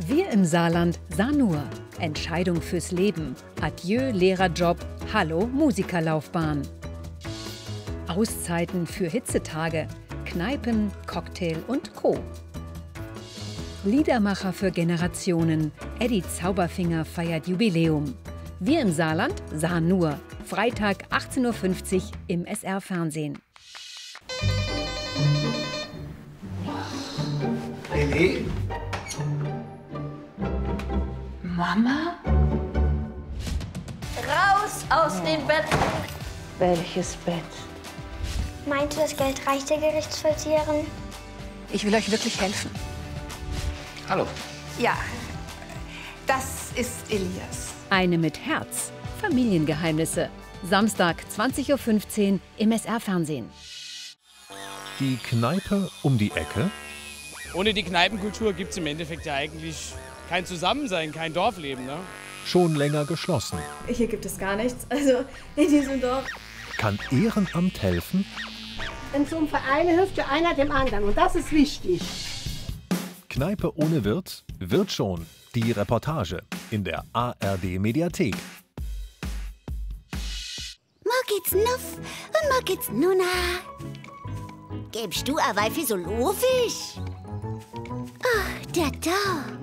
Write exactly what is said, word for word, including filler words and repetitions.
Wir im Saarland sahen nur Entscheidung fürs Leben, Adieu Lehrerjob, Hallo Musikerlaufbahn. Auszeiten für Hitzetage, Kneipen, Cocktail und Co. Liedermacher für Generationen, Eddie Zauberfinger feiert Jubiläum. Wir im Saarland sahen nur, Freitag achtzehn Uhr fünfzig im S R-Fernsehen. Lili? Mama? Raus aus dem Bett! Welches Bett? Meint ihr, das Geld reicht der Gerichtsvollzieherin? Ich will euch wirklich helfen. Hallo. Ja, das ist Elias. Eine mit Herz. Familiengeheimnisse. Samstag zwanzig Uhr fünfzehn im S R-Fernsehen. Die Kneipe um die Ecke? Ohne die Kneipenkultur gibt es im Endeffekt ja eigentlich kein Zusammensein, kein Dorfleben, ne? Schon länger geschlossen. Hier gibt es gar nichts, also in diesem Dorf. Kann Ehrenamt helfen? In so einem Verein hilft ja einer dem anderen und das ist wichtig. Kneipe ohne Wirt? Wird schon. Die Reportage in der A R D-Mediathek. Mo geht's nuff und mo geht's nuna. Gäbst du a Weifi so lofisch? Oh, der da.